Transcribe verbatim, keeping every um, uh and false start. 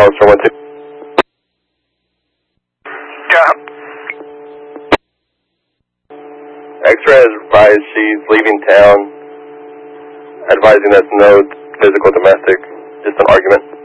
call is from one two. Yeah. X-ray has advised she's leaving town, advising us no physical domestic, just an argument.